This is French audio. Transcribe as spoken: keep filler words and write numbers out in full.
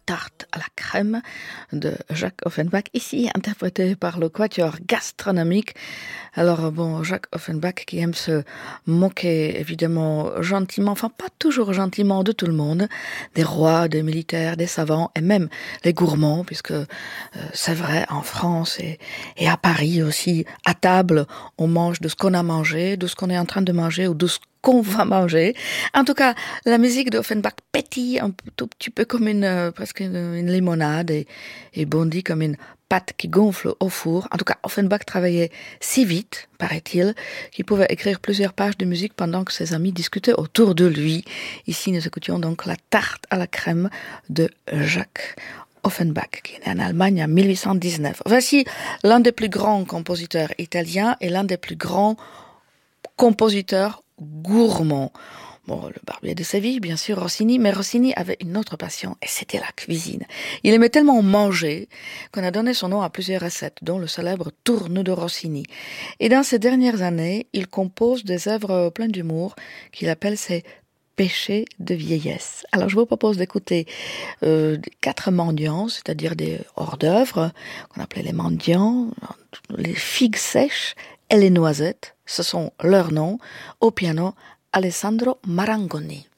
tarte à la crème de Jacques Offenbach, ici interprété par le quatuor gastronomique. Alors bon, Jacques Offenbach qui aime se moquer évidemment gentiment, enfin pas toujours gentiment de tout le monde, des rois, des militaires, des savants et même les gourmands, puisque euh, c'est vrai, en France et, et à Paris aussi, à table, on mange de ce qu'on a mangé, de ce qu'on est en train de manger ou de ce qu'on va manger. En tout cas, la musique d'Offenbach pétille un tout petit peu comme une, euh, presque une, une limonade et, et bondit comme une pâte qui gonfle au four. En tout cas, Offenbach travaillait si vite, paraît-il, qu'il pouvait écrire plusieurs pages de musique pendant que ses amis discutaient autour de lui. Ici, nous écoutions donc la tarte à la crème de Jacques Offenbach, qui est né en Allemagne en mille huit cent dix-neuf. Voici l'un des plus grands compositeurs italiens et l'un des plus grands compositeurs gourmands. Bon, le Barbier de Séville, bien sûr, Rossini, mais Rossini avait une autre passion, et c'était la cuisine. Il aimait tellement manger qu'on a donné son nom à plusieurs recettes, dont le célèbre tourne de Rossini. Et dans ces dernières années, il compose des œuvres pleines d'humour qu'il appelle ses péchés de vieillesse. Alors, je vous propose d'écouter euh, quatre mendiants, c'est-à-dire des hors-d'œuvre, qu'on appelait les mendiants, les figues sèches et les noisettes. Ce sont leurs noms. Au piano, Alessandro Marangoni.